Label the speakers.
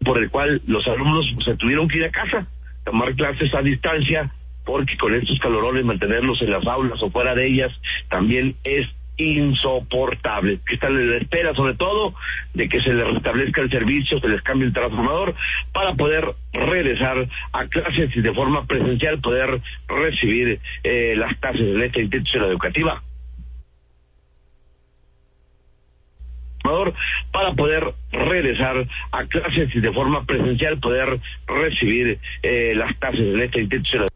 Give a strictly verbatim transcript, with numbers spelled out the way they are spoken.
Speaker 1: por el cual los alumnos se tuvieron que ir a casa, tomar clases a distancia, porque con estos calorones mantenerlos en las aulas o fuera de ellas también es insoportable. Que están en la espera, sobre todo, de que se les restablezca el servicio, se les cambie el transformador para poder regresar a clases y de forma presencial poder recibir eh, las clases en esta institución educativa. Para poder regresar a clases y de forma presencial poder recibir eh, las clases en esta institución.